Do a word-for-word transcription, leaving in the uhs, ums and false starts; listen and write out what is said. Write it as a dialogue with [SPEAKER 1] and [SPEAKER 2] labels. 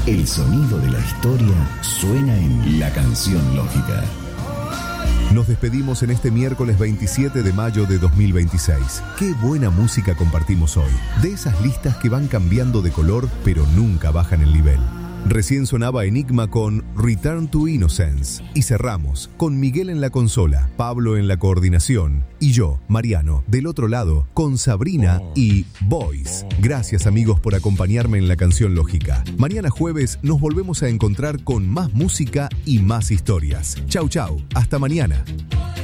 [SPEAKER 1] El sonido de la historia suena en La Canción Lógica.
[SPEAKER 2] Nos despedimos en este miércoles veintisiete de mayo de dos mil veintiséis. Qué buena música compartimos hoy. De esas listas que van cambiando de color, pero nunca bajan el nivel. Recién sonaba Enigma con Return to Innocence. Y cerramos con Miguel en la consola, Pablo en la coordinación y yo, Mariano, del otro lado, con Sabrina y Boys. Gracias, amigos, por acompañarme en La Canción Lógica. Mañana jueves nos volvemos a encontrar con más música y más historias. Chau, chau. Hasta mañana.